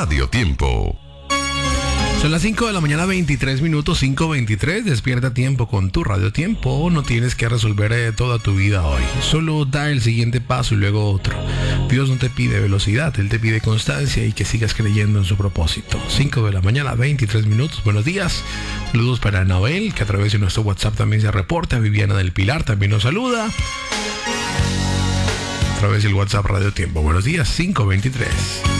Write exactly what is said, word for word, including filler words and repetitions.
Radio Tiempo. Son las cinco de la mañana, veintitrés minutos, cinco veintitrés. Despierta a tiempo con tu Radio Tiempo. No tienes que resolver eh, toda tu vida hoy. Solo da el siguiente paso y luego otro. Dios no te pide velocidad, Él te pide constancia y que sigas creyendo en su propósito. cinco de la mañana, veintitrés minutos. Buenos días. Saludos para Noel, que a través de nuestro WhatsApp también se reporta. Viviana del Pilar también nos saluda. A través del WhatsApp Radio Tiempo. Buenos días, cinco veintitrés.